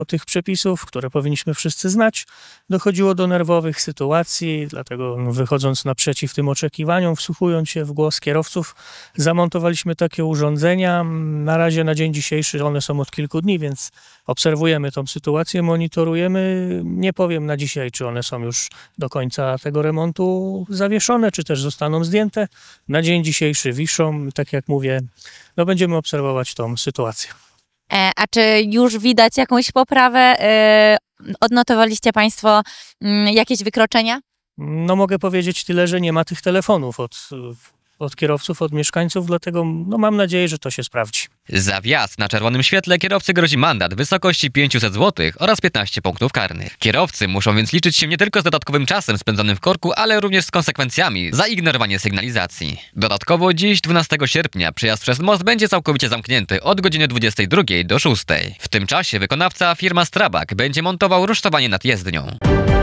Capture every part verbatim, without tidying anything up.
tych przepisów, które powinniśmy wszyscy znać. Dochodziło do nerwowych sytuacji, dlatego wychodząc naprzeciw tym oczekiwaniom, wsłuchując się w głos kierowców, zamontowaliśmy takie urządzenia. Na razie na dzień dzisiejszy one są od kilku dni, więc obserwujemy tą sytuację, monitorujemy. Nie powiem na dzisiaj, czy one są już do końca tego remontu zawieszone, czy też zostaną zdjęte. Na dzień dzisiejszy wiszą, tak jak mówię, no będziemy obserwować tą sytuację. A czy już widać jakąś poprawę? Odnotowaliście Państwo jakieś wykroczenia? No mogę powiedzieć tyle, że nie ma tych telefonów od, od kierowców, od mieszkańców, dlatego no mam nadzieję, że to się sprawdzi. Za wjazd na czerwonym świetle kierowcy grozi mandat w wysokości pięćset złotych oraz piętnaście punktów karnych. Kierowcy muszą więc liczyć się nie tylko z dodatkowym czasem spędzonym w korku, ale również z konsekwencjami za ignorowanie sygnalizacji. Dodatkowo dziś, dwunastego sierpnia, przejazd przez most będzie całkowicie zamknięty od godziny dwudziestej drugiej do szóstej. W tym czasie wykonawca, firma Strabag, będzie montował rusztowanie nad jezdnią.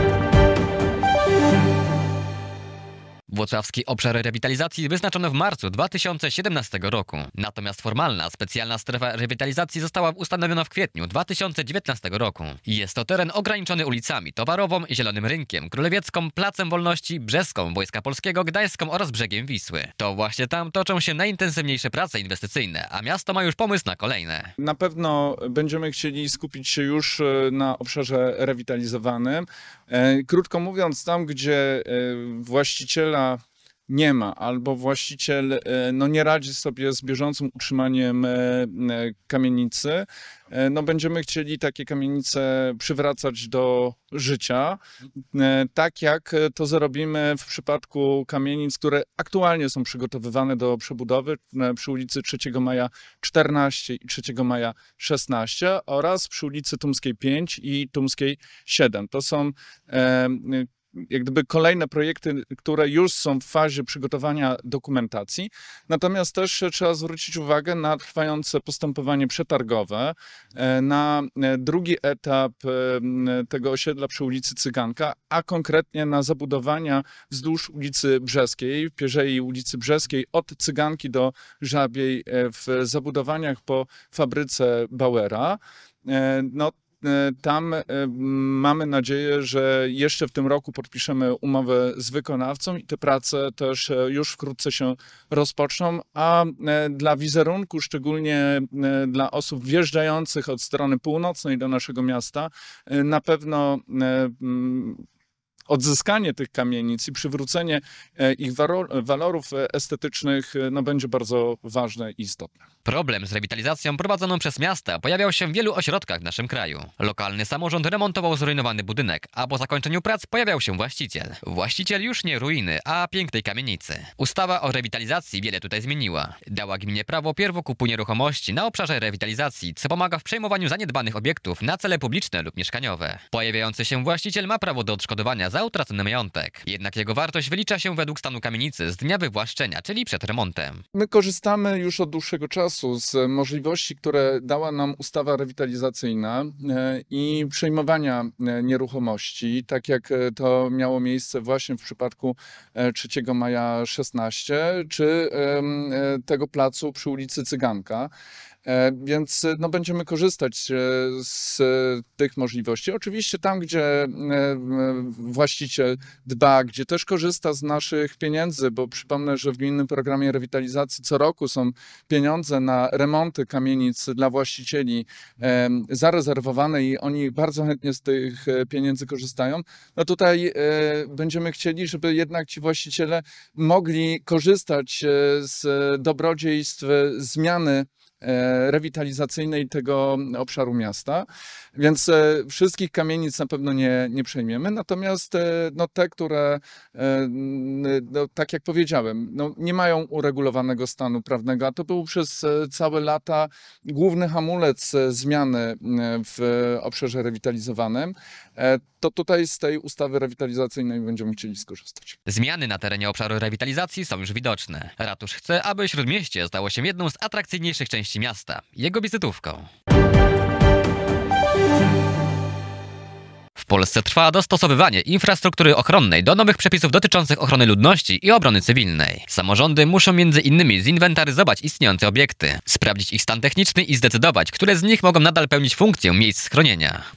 Włocławski obszar rewitalizacji wyznaczono w marcu dwa tysiące siedemnastego roku. Natomiast formalna, specjalna strefa rewitalizacji została ustanowiona w kwietniu dwa tysiące dziewiętnastego roku. Jest to teren ograniczony ulicami Towarową, Zielonym Rynkiem, Królewiecką, Placem Wolności, Brzeską, Wojska Polskiego, Gdańską oraz Brzegiem Wisły. To właśnie tam toczą się najintensywniejsze prace inwestycyjne, a miasto ma już pomysł na kolejne. Na pewno będziemy chcieli skupić się już na obszarze rewitalizowanym. Krótko mówiąc, tam gdzie właściciela nie ma, albo właściciel no, nie radzi sobie z bieżącym utrzymaniem kamienicy, no, będziemy chcieli takie kamienice przywracać do życia, tak jak to zrobimy w przypadku kamienic, które aktualnie są przygotowywane do przebudowy przy ulicy trzeciego Maja czternaście i trzeciego Maja szesnaście oraz przy ulicy Tumskiej pięć i Tumskiej siedem. To są e, jak gdyby kolejne projekty, które już są w fazie przygotowania dokumentacji. Natomiast też trzeba zwrócić uwagę na trwające postępowanie przetargowe, na drugi etap tego osiedla przy ulicy Cyganka, a konkretnie na zabudowania wzdłuż ulicy Brzeskiej, Pierzei ulicy Brzeskiej, od Cyganki do Żabiej w zabudowaniach po fabryce Bauera. No, Tam mamy nadzieję, że jeszcze w tym roku podpiszemy umowę z wykonawcą i te prace też już wkrótce się rozpoczną, a dla wizerunku, szczególnie dla osób wjeżdżających od strony północnej do naszego miasta, na pewno odzyskanie tych kamienic i przywrócenie ich walorów estetycznych no, będzie bardzo ważne i istotne. Problem z rewitalizacją prowadzoną przez miasta pojawiał się w wielu ośrodkach w naszym kraju. Lokalny samorząd remontował zrujnowany budynek, a po zakończeniu prac pojawiał się właściciel. Właściciel już nie ruiny, a pięknej kamienicy. Ustawa o rewitalizacji wiele tutaj zmieniła. Dała gminie prawo pierwokupu nieruchomości na obszarze rewitalizacji, co pomaga w przejmowaniu zaniedbanych obiektów na cele publiczne lub mieszkaniowe. Pojawiający się właściciel ma prawo do odszkodowania za utracony majątek. Jednak jego wartość wylicza się według stanu kamienicy z dnia wywłaszczenia, czyli przed remontem. My korzystamy już od dłuższego czasu z możliwości, które dała nam ustawa rewitalizacyjna i przejmowania nieruchomości, tak jak to miało miejsce właśnie w przypadku trzeciego Maja szesnaście, czy tego placu przy ulicy Cyganka. Więc no, będziemy korzystać z tych możliwości. Oczywiście tam, gdzie właściciel dba, gdzie też korzysta z naszych pieniędzy, bo przypomnę, że w Gminnym Programie Rewitalizacji co roku są pieniądze na remonty kamienic dla właścicieli zarezerwowane i oni bardzo chętnie z tych pieniędzy korzystają. No tutaj będziemy chcieli, żeby jednak ci właściciele mogli korzystać z dobrodziejstw zmiany rewitalizacyjnej tego obszaru miasta, więc wszystkich kamienic na pewno nie, nie przejmiemy, natomiast no, te, które, no, tak jak powiedziałem, no, nie mają uregulowanego stanu prawnego, a to był przez całe lata główny hamulec zmiany w obszarze rewitalizowanym, to tutaj z tej ustawy rewitalizacyjnej będziemy chcieli skorzystać. Zmiany na terenie obszaru rewitalizacji są już widoczne. Ratusz chce, aby Śródmieście stało się jedną z atrakcyjniejszych części miasta, jego wizytówką. W Polsce trwa dostosowywanie infrastruktury ochronnej do nowych przepisów dotyczących ochrony ludności i obrony cywilnej. Samorządy muszą między innymi zinwentaryzować istniejące obiekty, sprawdzić ich stan techniczny i zdecydować, które z nich mogą nadal pełnić funkcję miejsc schronienia.